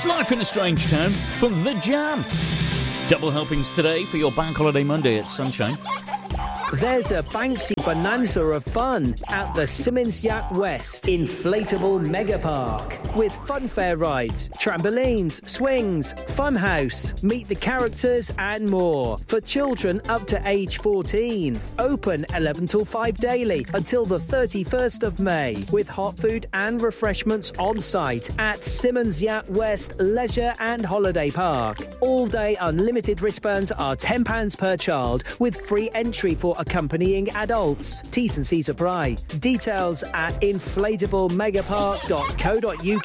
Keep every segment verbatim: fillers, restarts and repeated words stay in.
It's Life in a Strange Town from The Jam. Double helpings today for your Bank Holiday Monday at Sunshine. There's a Banksy bonanza of fun at the Simmons Yacht West Inflatable Mega Park with funfair rides, trampolines, swings, funhouse, meet the characters and more for children up to age fourteen. Open eleven till five daily until the thirty-first of May with hot food and refreshments on site at Simmons Yacht West Leisure and Holiday Park. All day unlimited wristbands are ten pounds per child with free entry for accompanying adults. T's and C's apply. Details at inflatable megapark dot co dot uk.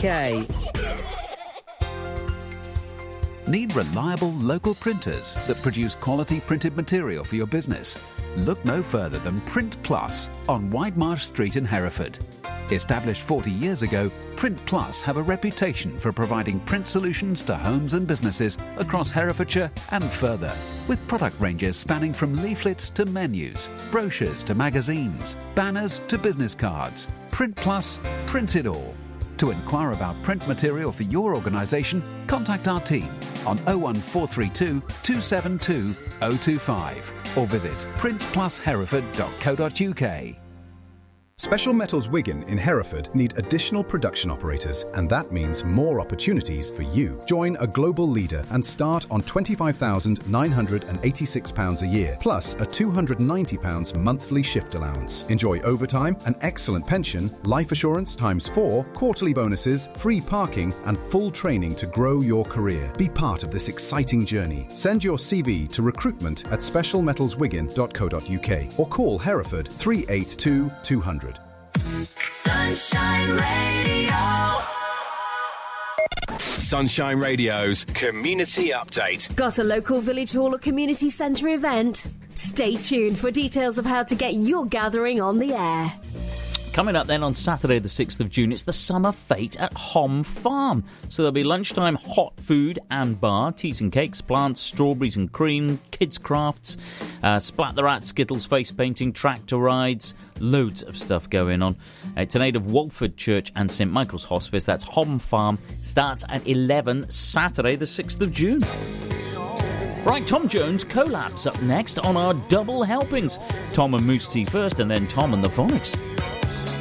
Need reliable local printers that produce quality printed material for your business? Look no further than Print Plus on Whitemarsh Street in Hereford. Established forty years ago, Print Plus have a reputation for providing print solutions to homes and businesses across Herefordshire and further, with product ranges spanning from leaflets to menus, brochures to magazines, banners to business cards. Print Plus prints it all. To inquire about print material for your organisation, contact our team on oh one four three two, two seven two, oh two five or visit print plus hereford dot co dot uk. Special Metals Wigan in Hereford need additional production operators, and that means more opportunities for you. Join a global leader and start on twenty-five thousand nine hundred eighty-six pounds a year, plus a two hundred ninety pounds monthly shift allowance. Enjoy overtime, an excellent pension, life assurance times four, quarterly bonuses, free parking, and full training to grow your career. Be part of this exciting journey. Send your C V to recruitment at special metals wigan dot co dot uk or call Hereford three eight two, two hundred. Sunshine Radio. Sunshine Radio's Community Update. Got a local village hall or community centre event? Stay tuned for details of how to get your gathering on the air. Coming up then on Saturday the sixth of June, it's the Summer Fete at Hom Farm. So there'll be lunchtime hot food and bar, teas and cakes, plants, strawberries and cream, kids' crafts, uh, Splat the Rat, Skittles, face painting, tractor rides, loads of stuff going on. It's in aid of Walford Church and St Michael's Hospice. That's Hom Farm. Starts at eleven, Saturday the sixth of June. Right, Tom Jones collabs up next on our double helpings. Tom and Moose Tea first, and then Tom and the Phonics.